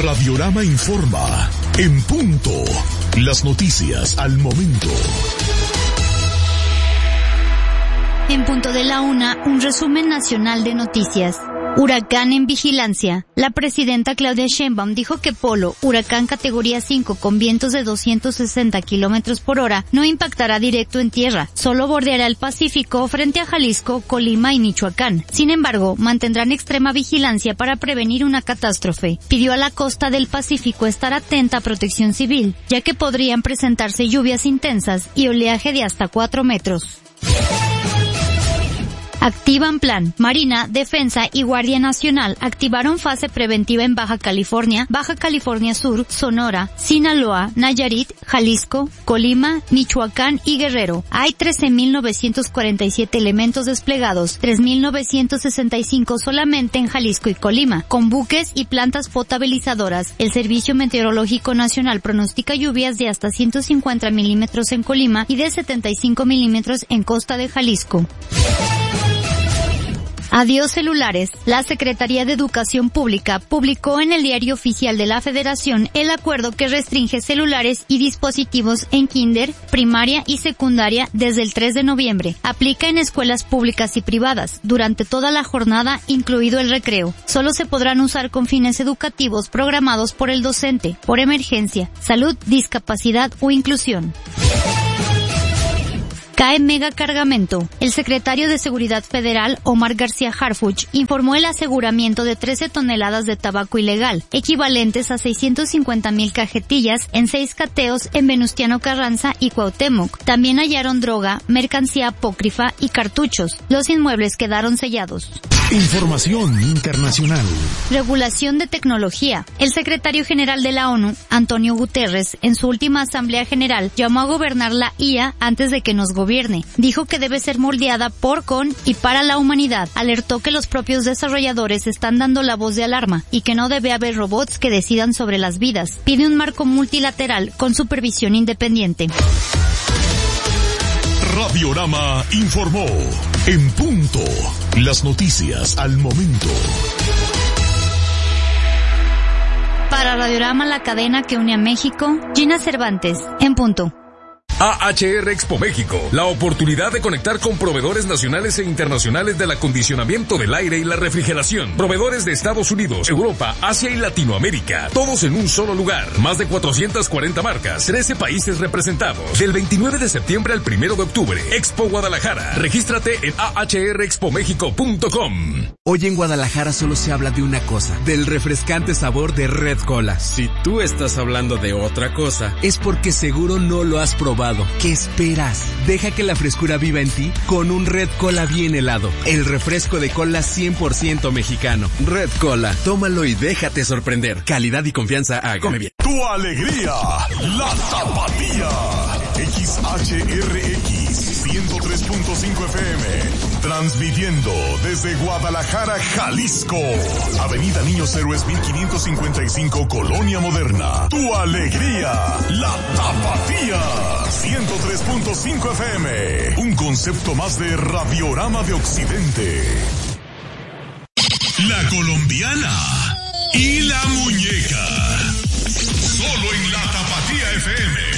Radiorama informa. En punto. Las noticias al momento. En punto de la 1, un resumen nacional de noticias. Huracán en vigilancia. La presidenta Claudia Sheinbaum dijo que Polo, huracán categoría 5 con vientos de 260 kilómetros por hora, no impactará directo en tierra, solo bordeará el Pacífico frente a Jalisco, Colima y Michoacán. Sin embargo, mantendrán extrema vigilancia para prevenir una catástrofe. Pidió a la costa del Pacífico estar atenta a Protección Civil, ya que podrían presentarse lluvias intensas y oleaje de hasta 4 metros. Activan plan. Marina, Defensa y Guardia Nacional activaron fase preventiva en Baja California Sur, Sonora, Sinaloa, Nayarit, Jalisco, Colima, Michoacán y Guerrero. Hay 13,947 elementos desplegados, 3,965 solamente en Jalisco y Colima, con buques y plantas potabilizadoras. El Servicio Meteorológico Nacional pronostica lluvias de hasta 150 milímetros en Colima y de 75 milímetros en costa de Jalisco. Adiós celulares. La Secretaría de Educación Pública publicó en el Diario Oficial de la Federación el acuerdo que restringe celulares y dispositivos en kinder, primaria y secundaria desde el 3 de noviembre. Aplica en escuelas públicas y privadas durante toda la jornada, incluido el recreo. Solo se podrán usar con fines educativos programados por el docente, por emergencia, salud, discapacidad o inclusión. Cae megacargamento. El secretario de Seguridad Federal, Omar García Harfuch, informó el aseguramiento de 13 toneladas de tabaco ilegal, equivalentes a 650,000 cajetillas en 6 cateos en Venustiano Carranza y Cuauhtémoc. También hallaron droga, mercancía apócrifa y cartuchos. Los inmuebles quedaron sellados. Información internacional. Regulación de tecnología. El secretario general de la ONU, Antonio Guterres, en su última Asamblea General, llamó a gobernar la IA antes de que nos gobierne. Dijo que debe ser moldeada por, con y para la humanidad. Alertó que los propios desarrolladores están dando la voz de alarma y que no debe haber robots que decidan sobre las vidas. Pide un marco multilateral con supervisión independiente. Radiorama informó. En punto. Las noticias al momento. Para Radiorama, la cadena que une a México, Gina Cervantes, en punto. AHR Expo México, la oportunidad de conectar con proveedores nacionales e internacionales del acondicionamiento del aire y la refrigeración, proveedores de Estados Unidos, Europa, Asia y Latinoamérica, todos en un solo lugar, más de 440 marcas, 13 países representados, del 29 de septiembre al 1 de octubre, Expo Guadalajara, regístrate en ahrexpomexico.com. Hoy en Guadalajara solo se habla de una cosa, del refrescante sabor de Red Cola. Si tú estás hablando de otra cosa, es porque seguro no lo has probado. ¿Qué esperas? Deja que la frescura viva en ti con un Red Cola bien helado. El refresco de cola 100% mexicano. Red Cola, tómalo y déjate sorprender. Calidad y confianza a Come Bien. Tu alegría, la tapatía. XHRX 103.5 FM. Transmitiendo desde Guadalajara, Jalisco. Avenida Niños Héroes 1555, Colonia Moderna. Tu alegría, la tapatía. 103.5 FM. Un concepto más de Radiorama de Occidente. La colombiana y la muñeca. Solo en la Tapatía FM.